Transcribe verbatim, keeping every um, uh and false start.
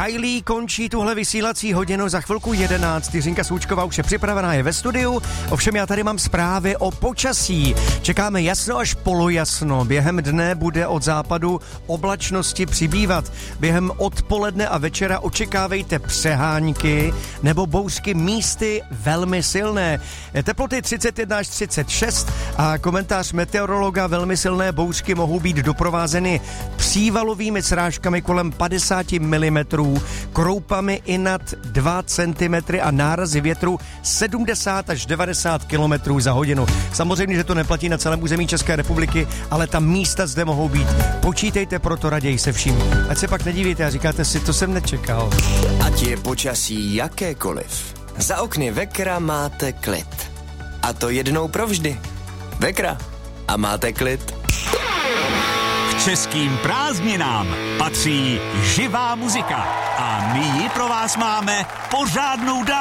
Kylie končí tuhle vysílací hodinu za chvilku jedenáct. Jiřinka Součková už je připravená, je ve studiu. Ovšem já tady mám zprávy o počasí. Čekáme jasno až polojasno. Během dne bude od západu oblačnosti přibývat. Během odpoledne a večera očekávejte přehánky nebo bouřky, místy velmi silné. Teploty třicet jedna až třicet šest a komentář meteorologa: velmi silné bouřky mohou být doprovázeny přívalovými srážkami kolem padesát milimetrů, kroupami i nad dva centimetry a nárazy větru sedmdesát až devadesát kilometrů za hodinu. Samozřejmě, že to neplatí na celém území České republiky, ale ta místa zde mohou být. Počítejte proto raději se vším. Ať se pak nedívíte a říkáte si, to jsem nečekal. Ať je počasí jakékoliv, za okny Vekra máte klid. A to jednou provždy. Vekra. A máte klid. K českým prázdninám patří živá muzika. A my ji pro vás máme pořádnou dávku.